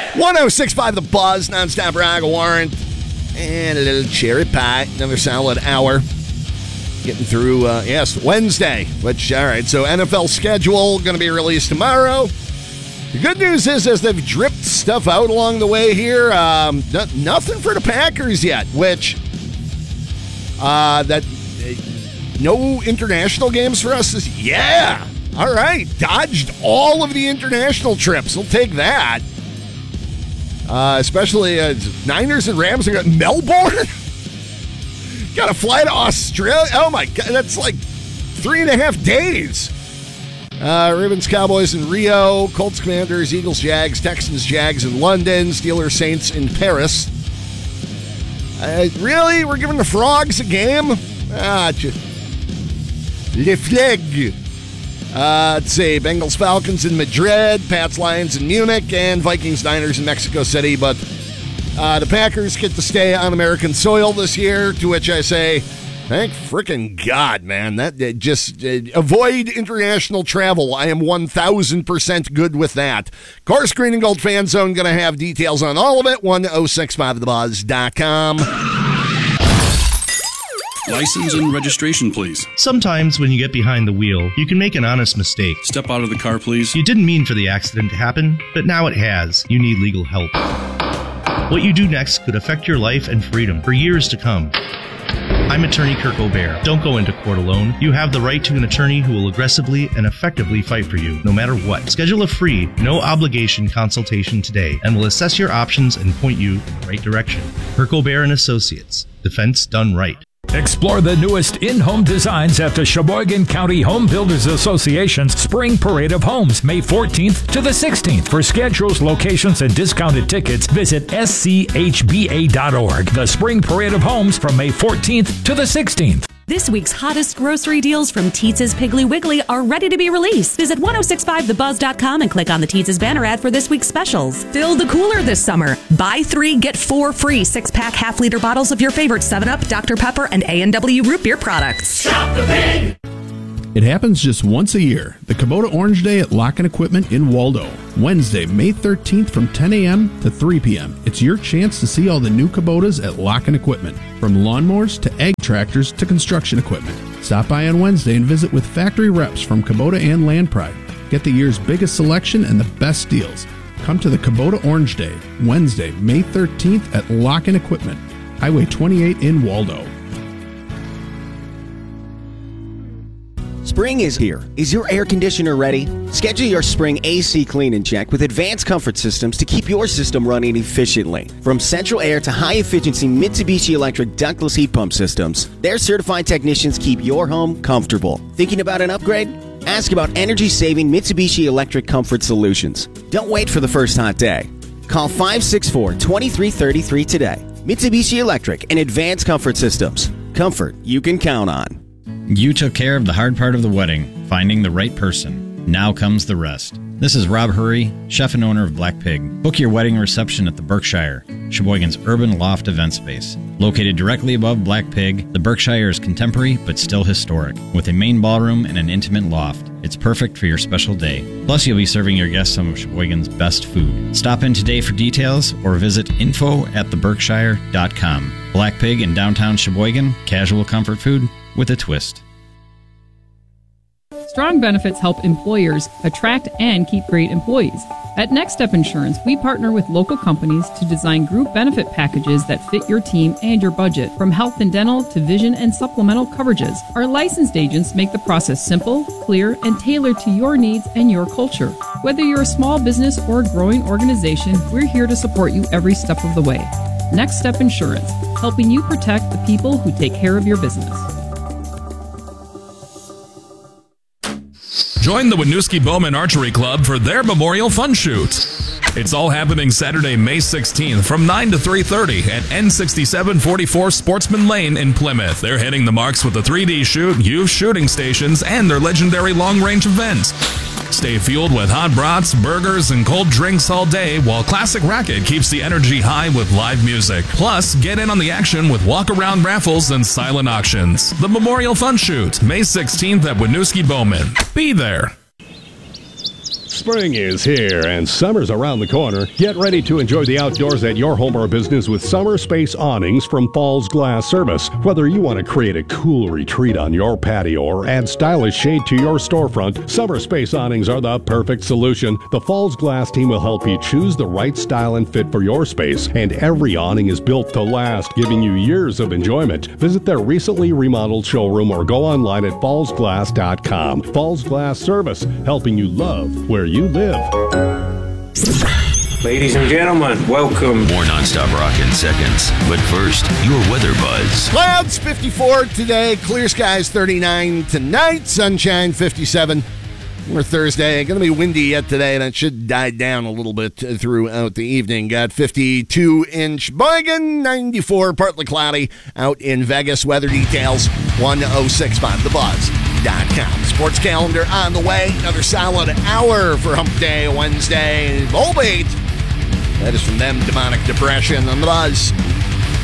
106.5 The Buzz, nonstop rock warrant, and a little cherry pie. Another solid hour. Getting through, Wednesday. Which, all right, so NFL schedule going to be released tomorrow. The good news is, as they've dripped stuff out along the way here, nothing for the Packers yet, which, no international games for us is, yeah, all right, dodged all of the international trips. We'll take that. Especially Niners and Rams are got Melbourne. Got to fly to Australia. Oh, my God, that's like 3.5 days. Ravens, Cowboys in Rio, Colts, Commanders, Eagles, Jags, Texans, Jags in London, Steelers, Saints in Paris. Really? We're giving the Frogs a game? Le Flag. Let's see, Bengals, Falcons in Madrid, Pats, Lions in Munich, and Vikings, Niners in Mexico City. But the Packers get to stay on American soil this year, to which I say, thank frickin' God, man. That just avoid international travel. I am 1,000% good with that. Course, Green and Gold Fan Zone going to have details on all of it. 1065thebuzz.com. License and registration, please. Sometimes when you get behind the wheel, you can make an honest mistake. Step out of the car, please. You didn't mean for the accident to happen, but now it has. You need legal help. What you do next could affect your life and freedom for years to come. I'm attorney Kirk O'Bear. Don't go into court alone. You have the right to an attorney who will aggressively and effectively fight for you, no matter what. Schedule a free, no-obligation consultation today, and we'll assess your options and point you in the right direction. Kirk O'Bear and Associates. Defense done right. Explore the newest in-home designs at the Sheboygan County Home Builders Association's Spring Parade of Homes, May 14th to the 16th. For schedules, locations, and discounted tickets, visit schba.org. The Spring Parade of Homes from May 14th to the 16th. This week's hottest grocery deals from Teetz's Piggly Wiggly are ready to be released. Visit 1065thebuzz.com and click on the Teetz's banner ad for this week's specials. Fill the cooler this summer. Buy 3, get 4 free 6-pack half-liter bottles of your favorite 7-Up, Dr. Pepper, and A&W root beer products. Shop the Pig! It happens just once a year, the Kubota Orange Day at Lock & Equipment in Waldo. Wednesday, May 13th from 10 a.m. to 3 p.m. It's your chance to see all the new Kubotas at Lock & Equipment, from lawnmowers to ag tractors to construction equipment. Stop by on Wednesday and visit with factory reps from Kubota and Land Pride. Get the year's biggest selection and the best deals. Come to the Kubota Orange Day, Wednesday, May 13th at Lock & Equipment, Highway 28 in Waldo. Spring is here. Is your air conditioner ready? Schedule your spring AC clean and check with Advanced Comfort Systems to keep your system running efficiently. From central air to high-efficiency Mitsubishi Electric ductless heat pump systems, their certified technicians keep your home comfortable. Thinking about an upgrade? Ask about energy-saving Mitsubishi Electric Comfort Solutions. Don't wait for the first hot day. Call 564-2333 today. Mitsubishi Electric and Advanced Comfort Systems. Comfort you can count on. You took care of the hard part of the wedding, finding the right person. Now comes the rest. This is Rob Hurry, chef and owner of Black Pig. Book your wedding reception at the Berkshire, Sheboygan's urban loft event space. Located directly above Black Pig, the Berkshire is contemporary but still historic, with a main ballroom and an intimate loft. It's perfect for your special day. Plus, you'll be serving your guests some of Sheboygan's best food. Stop in today for details or visit info@theberkshire.com. Black Pig in downtown Sheboygan, casual comfort food with a twist. Strong benefits help employers attract and keep great employees. At Next Step Insurance, we partner with local companies to design group benefit packages that fit your team and your budget, from health and dental to vision and supplemental coverages. Our licensed agents make the process simple, clear, and tailored to your needs and your culture. Whether you're a small business or a growing organization, we're here to support you every step of the way. Next Step Insurance, helping you protect the people who take care of your business. Join the Winooski Bowman Archery Club for their Memorial Fun Shoot. It's all happening Saturday, May 16th from 9 to 3:30 at N6744 Sportsman Lane in Plymouth. They're hitting the marks with a 3D shoot, youth shooting stations, and their legendary long-range event. Stay fueled with hot brats, burgers, and cold drinks all day, while Classic Racket keeps the energy high with live music. Plus, get in on the action with walk-around raffles and silent auctions. The Memorial Fun Shoot, May 16th at Winooski Bowman. Be there. Spring is here and summer's around the corner. Get ready to enjoy the outdoors at your home or business with Summer Space Awnings from Falls Glass Service. Whether you want to create a cool retreat on your patio or add stylish shade to your storefront, Summer Space Awnings are the perfect solution. The Falls Glass team will help you choose the right style and fit for your space, and every awning is built to last, giving you years of enjoyment. Visit their recently remodeled showroom or go online at fallsglass.com. Falls Glass Service, helping you love where you live. Ladies and gentlemen, welcome. More nonstop rock in seconds. But first, your weather buzz. Clouds 54 today, clear skies 39 tonight, sunshine 57 for Thursday. Going to be windy yet today, and it should die down a little bit throughout the evening. Got 52 in Sheboygan, 94 partly cloudy out in Vegas. Weather details 1065thebuzz.com. Sports calendar on the way. Another solid hour for Hump Day Wednesday. Volbeat. That is from them, Demonic Depression on the Buzz.